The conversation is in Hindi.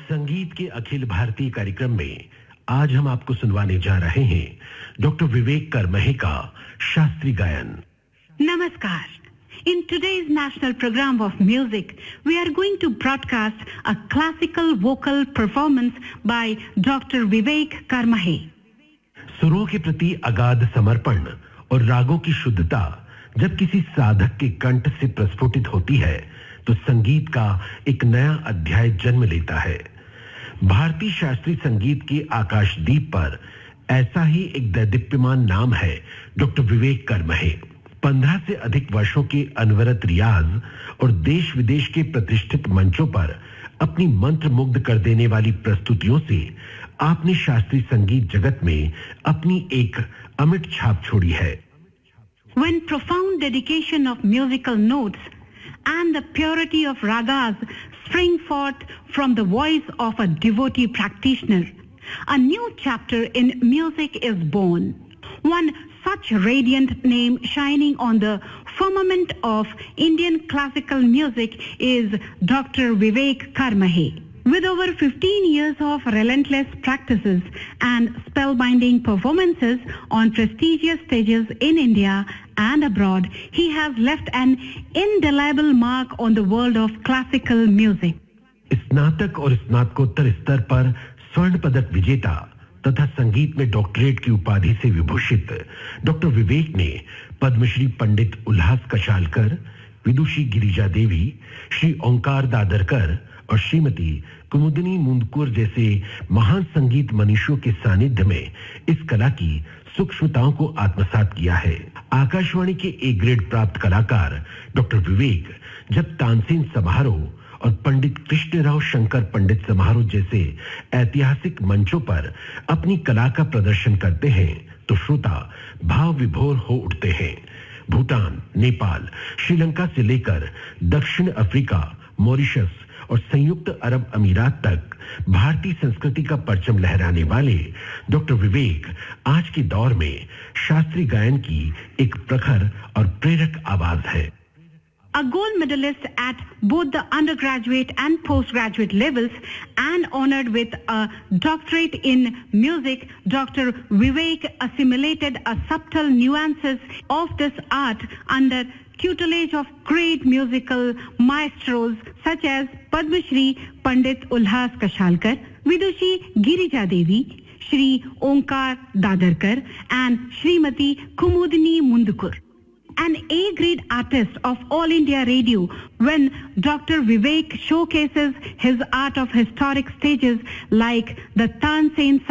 संगीत के अखिल भारतीय कार्यक्रम में आज हम आपको सुनवाने जा रहे हैं डॉक्टर विवेक करमहे का शास्त्रीय गायन। Namaskar. In today's national program of music, we are going to broadcast a classical vocal performance by Dr. Vivek Karmahe. सुरों के प्रति अगाध समर्पण और रागों की शुद्धता जब किसी साधक के कंठ से प्रस्फुटित होती है, तो संगीत का एक नया अध्याय जन्म लेता है। भारतीय शास्त्रीय संगीत के आकाशदीप पर ऐसा ही एक दैदीप्यमान नाम है डॉक्टर विवेक करमहे। 15 से अधिक वर्षों के अनवरत रियाज और देश विदेश के प्रतिष्ठित मंचों पर अपनी मंत्र मुग्ध कर देने वाली प्रस्तुतियों से आपने शास्त्रीय संगीत जगत में अपनी एक अमिट छाप छोड़ी है। When profound dedication of musical notes and the purity of ragas spring forth from the voice of a devotee practitioner, a new chapter in music is born. One such radiant name shining on the firmament of Indian classical music is Dr. Vivek Karmahe. With over 15 years of relentless practices and spellbinding performances on prestigious stages in India and abroad, he has left an indelible mark on the world of classical music. स्नातक और स्नातकोत्तर स्तर पर स्वर्ण पदक विजेता तथा संगीत में डॉक्टरेट की उपाधि से विभूषित डॉक्टर विवेक ने पद्मश्री पंडित उल्हास कशालकर, विदुषी गिरिजा देवी, श्री ओंकार दादरकर और श्रीमती कुमुदिनी मुंदकुर जैसे महान संगीत मनीषियों के सानिध्य में इस कला की सूक्ष्मताओं को आत्मसात किया है। आकाशवाणी के ए ग्रेड प्राप्त कलाकार डॉक्टर विवेक जब तानसेन समारोह और पंडित कृष्णराव शंकर पंडित समारोह जैसे ऐतिहासिक मंचों पर अपनी कला का प्रदर्शन करते हैं, तो श्रोता भाव विभोर हो उठते हैं। भूटान, नेपाल, श्रीलंका से लेकर दक्षिण अफ्रीका, मॉरिशस और संयुक्त अरब अमीरात तक भारतीय संस्कृति का परचम लहराने वाले डॉक्टर विवेक आज के दौर में शास्त्रीय गायन की एक प्रखर और प्रेरक आवाज है। A gold medalist at both the undergraduate and postgraduate levels and honored with a doctorate in music, Dr. Vivek assimilated a subtle nuances of this art under tutelage of great musical maestros such as Padma Shri Pandit Ulhas Kashalkar, Vidushi Girija Devi, Shri Onkar Dadarkar and Shrimati Kumudini Mundukur. An A-grade artist of All India Radio, when Dr. Vivek showcases his art of historic stages like the Tansen